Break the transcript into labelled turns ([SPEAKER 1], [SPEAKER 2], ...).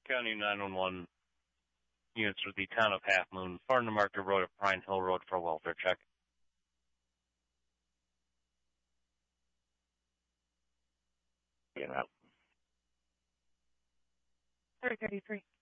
[SPEAKER 1] County 911 units for the town of Half Moon, Farnham Market Road at Pine Hill Road for a welfare check.
[SPEAKER 2] Get out.
[SPEAKER 3] 333.